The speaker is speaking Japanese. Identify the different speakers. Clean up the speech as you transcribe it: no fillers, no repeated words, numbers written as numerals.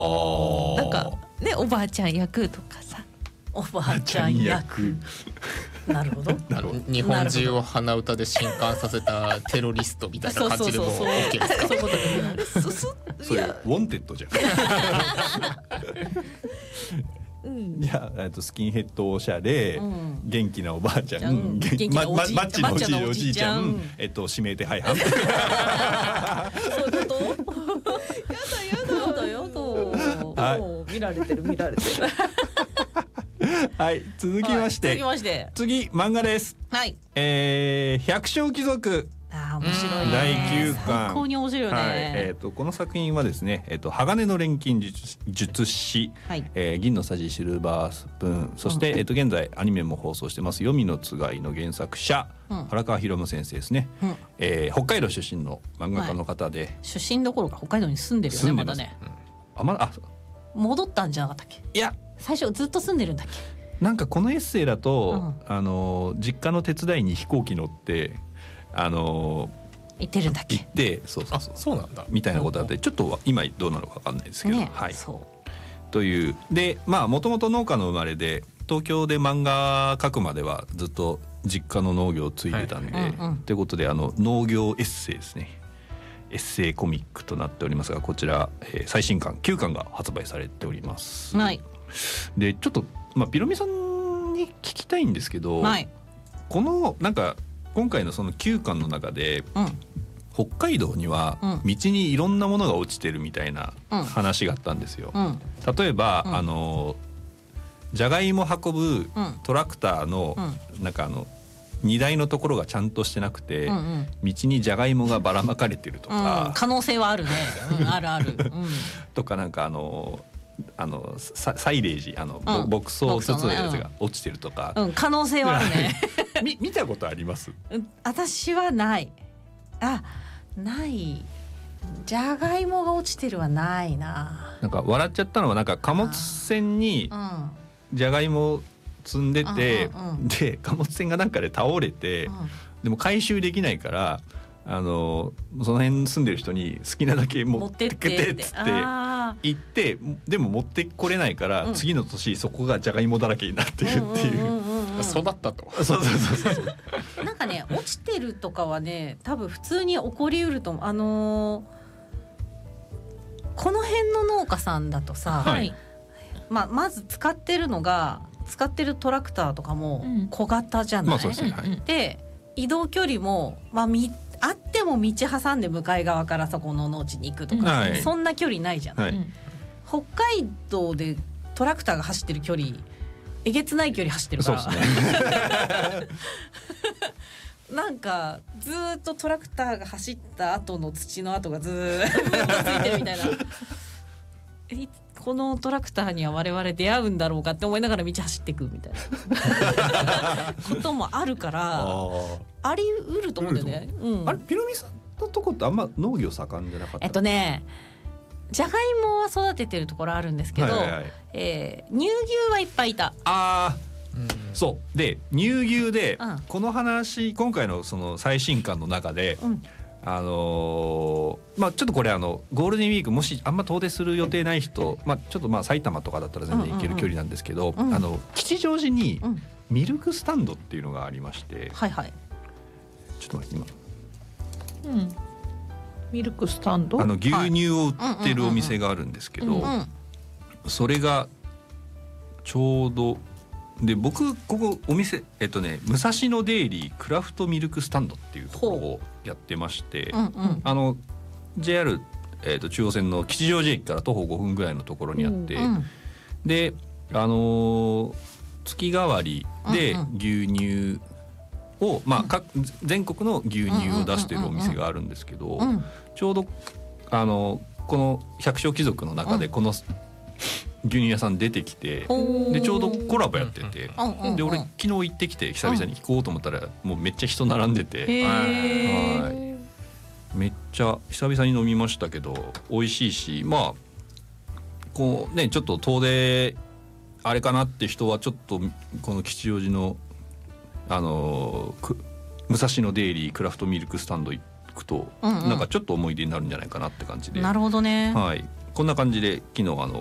Speaker 1: なんかね、おばあちゃん役とかさ。
Speaker 2: おばあちゃん役なるほど。
Speaker 3: 日本中を鼻歌で震撼させたテロリストみたいな感じでも OK ですか。
Speaker 2: そういうことね。
Speaker 1: それウォンテッドじゃん。いや、スキンヘッドおしゃれ、元気なおばあちゃん、マッチのおじいちゃん、指名手配犯。
Speaker 2: そういうこと？やだ。見られてる。
Speaker 1: はい、続きまして次漫画です。
Speaker 2: はい。
Speaker 1: 百姓貴族。
Speaker 2: 面白いね。
Speaker 1: 第9巻。
Speaker 2: 最高に面白いよね。
Speaker 1: この作品はですね、鋼の錬金術師、銀のさじシルバースプーン、そして、現在アニメも放送してます黄泉のつがいの原作者、原川博先生ですね。北海道出身の漫画家の方で、
Speaker 2: 出身どころか北海道に住んでるよね、まだね。戻ったんじゃなかったっけ？
Speaker 1: いや、
Speaker 2: 最初ずっと住んでるんだっけ？
Speaker 1: なんかこのエッセイだと、実家の手伝いに飛行機乗って
Speaker 2: 行ってるんだっけ？
Speaker 1: 行って、
Speaker 3: そうなんだ
Speaker 1: みたいなことあって、ちょっと今どうなのか分かんないですけど、はい。というで、もともと農家の生まれで東京で漫画描くまではずっと実家の農業を継いでたんで、ということで農業エッセイですね。エッセイコミックとなっておりますが、こちら、最新巻9巻が発売されております。
Speaker 2: はい。
Speaker 1: でちょっとピロミさんに聞きたいんですけど、このなんか今回のその9巻の中で、北海道には道にいろんなものが落ちてるみたいな話があったんですよ。例えば、じゃがいも運ぶトラクターのなんか荷台のところがちゃんとしてなくて、道にじゃがいもがばらまかれてるとか、
Speaker 2: 可能性はあるね。あるある。
Speaker 1: とかなんかサイレージ牧草筒のやつが落ちてるとか、
Speaker 2: 可能性はあるね。
Speaker 1: 見たことあります？
Speaker 2: 私はない。ない。じゃがいもが落ちてるはないな。
Speaker 1: なんか笑っちゃったのは、なんか貨物船にじゃがいも積んでて、で貨物船がなんかで倒れて、でも回収できないから、その辺住んでる人に好きなだけ持ってけてっつって言って、でも持ってこれないから、次の年そこがじゃがいもだらけになってるっていう、
Speaker 3: 育ったと。
Speaker 1: そう
Speaker 2: なんかね、落ちてるとかはね、多分普通に起こりうると思う。この辺の農家さんだとさ、まず使ってるトラクターとかも小型じゃない。で移動距離もあっても道挟んで向かい側からそこの農地に行くとか、そんな距離ないじゃない。北海道でトラクターが走ってる距離、えげつない距離走ってるから。なんかずっとトラクターが走った後の土の跡がずーっとついてるみたいな。このトラクターには我々出会うんだろうかって思いながら道走っていくみたいなこともあるから、あり得ると思うんだよね。
Speaker 1: あれ、ピロミさんのとこってあんま農業盛んじゃなかった？
Speaker 2: じゃがいもは育ててるところあるんですけど、乳牛はいっぱいいた。
Speaker 1: そうで、乳牛で、この話、今回のその最新刊の中で、ちょっとこれゴールデンウィークもしあんま遠出する予定ない人、ちょっと埼玉とかだったら全然行ける距離なんですけど、吉祥寺にミルクスタンドっていうのがありまして、ちょっと待って今、
Speaker 2: ミルクスタンド、
Speaker 1: 牛乳を売ってるお店があるんですけど、それがちょうどで、僕ここお店武蔵野デイリークラフトミルクスタンドっていうところをやってまして、JR、中央線の吉祥寺駅から徒歩5分ぐらいのところにあって、で月替わりで牛乳を、全国の牛乳を出してるお店があるんですけど、ちょうどこの百姓貴族の中でこの牛乳屋さん出てきて、でちょうどコラボやってて、で俺昨日行ってきて久々に行こうと思ったら、もうめっちゃ人並んでて、めっちゃ久々に飲みましたけど美味しいし、こうね、ちょっと遠出あれかなって人はちょっとこの吉祥寺の武蔵野デイリークラフトミルクスタンド行くと、なんかちょっと思い出になるんじゃないかなって感じで。
Speaker 2: なるほどね。
Speaker 1: はい、 こんな感じで昨日